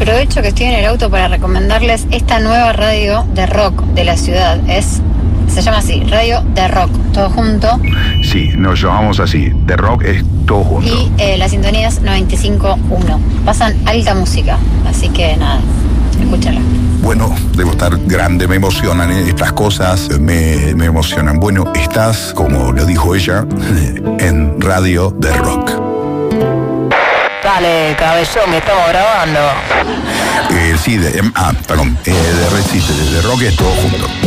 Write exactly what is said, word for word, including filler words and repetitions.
aprovecho que estoy en el auto para recomendarles esta nueva radio de rock de la ciudad. Es, se llama así, Radio de Rock, todo junto. Sí, nos llamamos así, de rock es todo junto. Y eh, la sintonía es noventa y cinco punto uno. Pasan alta música, así que nada, escúchala. Bueno, debo estar grande, me emocionan estas cosas, me, me emocionan. Bueno, estás, como lo dijo ella, en Radio de Rock. Dale, cabezón, que estamos grabando. Eh, sí, de, ah, perdón, eh, de, sí, de, de Rock es todo junto.